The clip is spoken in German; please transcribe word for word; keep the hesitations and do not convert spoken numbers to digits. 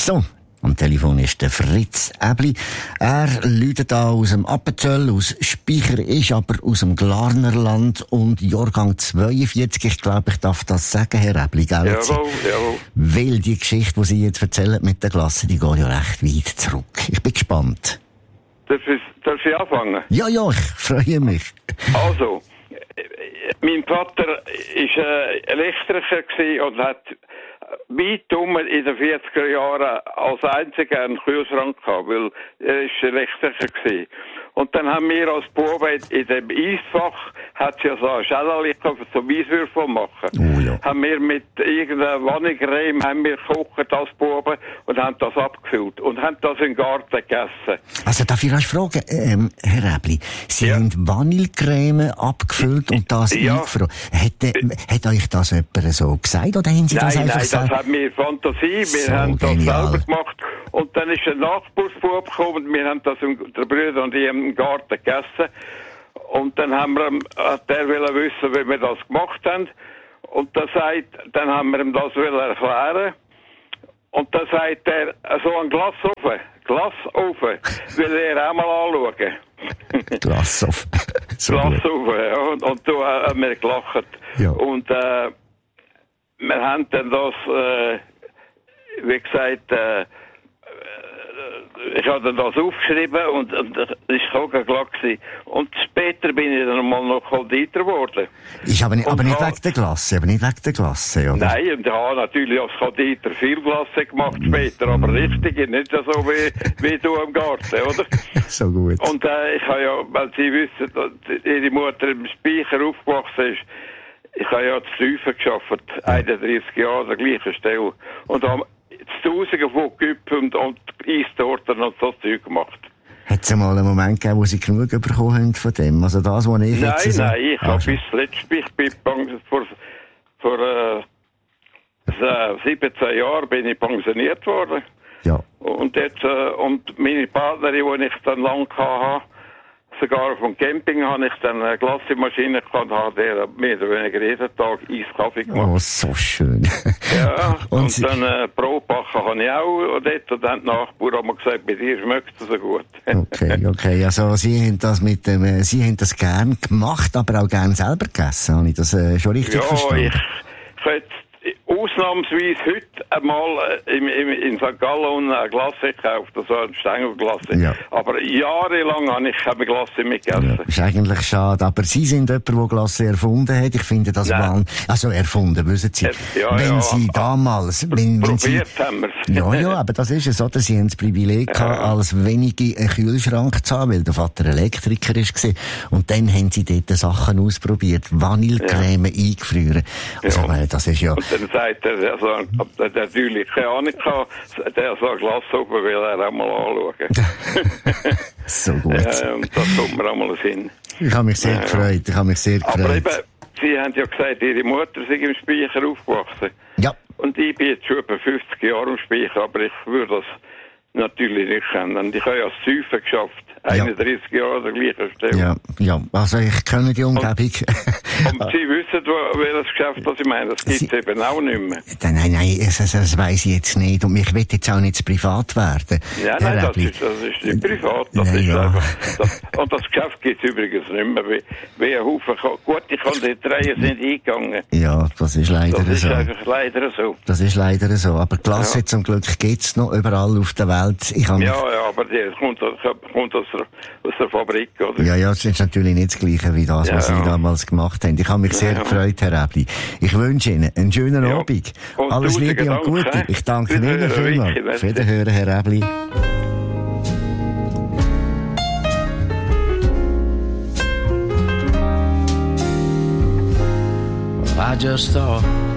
So, am Telefon ist der Fritz Äbli. Er läutet da aus dem Appenzell, aus Speicher, ist aber aus dem Glarnerland und Jahrgang zweiundvierzig. Ich glaube, ich darf das sagen, Herr Äbli, gell? Jawohl, jawohl. Weil die Geschichte, die Sie jetzt erzählen mit der Klasse, die geht ja recht weit zurück. Ich bin gespannt. Darf ich, darf ich anfangen? Ja, ja, ich freue mich. Also, mein Vater war äh, Elektriker gewesen und hat weit um in den vierziger Jahren als einziger einen Kühlschrank gehabt, weil er ist Elektriker gewesen. Und dann haben wir als Buben in dem Eisfach, hat es ja so ein Schällerchen zum Eiswürfel machen. Oh ja. Haben wir mit irgendeiner Vanillecreme haben wir gekocht als Buben und haben das abgefüllt und haben das im Garten gegessen. Also darf ich euch fragen, ähm, Herr Äbli, Sie Ja. haben Vanillecreme abgefüllt und das Ja. eingefroren. Hat, äh, hat euch das jemand so gesagt oder haben Sie das Nein, einfach nein, gesagt? das hat mir Fantasie. Wir So haben das genial. selber gemacht. Und dann ist ein Nachbarsbub gekommen und wir haben das, im, der Brüder und ich im Garten gegessen. Und dann haben wir, ihm- hat der wollte wissen, wie wir das gemacht haben. Und dann sagt, dann haben wir ihm das wollen erklären. Und dann sagt er, so ein Glasofen, Glasofen, will er auch mal anschauen. Glas auf. So gut. Glasofen, ja. Und, und da haben wir gelacht. Ja. Und, äh, wir haben dann das, äh, wie gesagt, äh, äh, ich habe dann das aufgeschrieben und, und das war auch gelacht gewesen. Und später bin ich dann mal noch Konditor geworden. Ist aber nicht, Und aber nicht ha- wegen der Glasse, aber nicht wegen der Glasse, oder? Nein, und ich habe natürlich als Konditor viel Glasse gemacht später, aber richtig, nicht so wie, wie du im Garten, oder? So gut. Und äh, ich habe ja, weil Sie wissen, dass Ihre Mutter im Speicher aufgewachsen ist, ich habe ja zu Tüfen gearbeitet, einunddreißig Jahre an der gleichen Stelle. Und habe Tausende von Güppen und, und Eistorten und so Zeug gemacht. Hat es mal einen Moment gegeben, wo Sie genug bekommen haben von dem? Also das, was ich Nein, jetzt so... nein, ich Ah, habe schon. bis zuletzt, ich bin pens- vor, vor äh, so siebzehn Jahren bin ich pensioniert worden. Ja. Und jetzt, äh, und meine Partnerin, die ich dann lang hatte, sogar vom Camping habe ich dann eine Glassemaschine gehabt und habe der mehr oder weniger jeden Tag Eiskaffee gemacht. Oh, so schön. Ja, Und und, Sie- dann äh, Brotbacken habe ich auch dort und dann die Nachbarn haben mir gesagt, bei dir schmeckt es so gut. Okay, okay. Also Sie haben das mit dem, äh, Sie haben das gern gemacht, aber auch gern selber gegessen. Habe ich das äh, schon richtig Ja, verstanden? ich, ich habe jetzt ausnahmsweise heute einmal äh, im, im, in Sankt Gallen eine Glasse gekauft, also eine Stängelglasse. Ja. Aber jahrelang habe ich keine Glasse mehr Ja, gegessen. ist eigentlich schade. Aber Sie sind jemand, der Glasse erfunden hat. Ich finde das Nein. wahn... Also erfunden, wissen Sie. Ja, wenn ja. Sie damals... Wenn, wenn Sie, Probiert haben wir es. ja, ja, aber das ist es, oder? Sie haben das Privileg gehabt, als wenige einen Kühlschrank zu haben, weil der Vater Elektriker war. Und dann haben Sie dort Sachen ausprobiert. Vanillecreme eingefrieren. Also, Ja. ich meine, das ist ja... Und dann sagt er, der, so, der, der natürlich keine Ahnung gehabt, der so ein Glas oben will er auch mal anschauen. So gut. Ja, und das kommt mir auch mal hin. Ich habe mich sehr Ja. gefreut. Ich habe mich sehr gefreut. Aber eben, Sie haben ja gesagt, Ihre Mutter sei im Speicher aufgewachsen. Ja. Und ich bin jetzt schon etwa fünfzig Jahre im Speicher, aber ich würde das natürlich nicht kennen. Und ich habe ja als Säufen geschafft. einunddreißig Jahre an der gleichen Stelle. Ja, ja, also ich kenne die Umgebung. Und Sie wissen, wo- welches Geschäft das ich meine. Das gibt es eben auch nicht mehr. Nein, nein, nein, das, das, das weiss ich jetzt nicht. Und ich will jetzt auch nicht zu privat werden. Ja, Herr nein, das Äbli. ist, das ist nicht privat. Das Ja, ist ja. einfach, das, und das Geschäft gibt es übrigens nicht mehr. Wie, wie ein Haufen. Gut, ich kann die Reihen sind eingegangen. Ja, das ist leider Das ist so. einfach leider so. Das ist leider so. Aber Glasse Ja. zum Glück gibt's noch überall auf der Welt. Ich habe Ja, ja, aber die kommt, aus- kommt aus, der, aus der Fabrik, oder? Ja, ja, es ist natürlich nicht das Gleiche wie das, Ja, was Sie ja. damals gemacht haben. Ich habe mich sehr Ja. gefreut, Herr Äbli. Ich wünsche Ihnen einen schönen Ja. Abend. Und Alles tausend Liebe und Dank, Gute. hä? Ich danke Ihnen Wiederhören, vielmals. Vicky, merci. Wiederhören, Herr Äbli. I just thought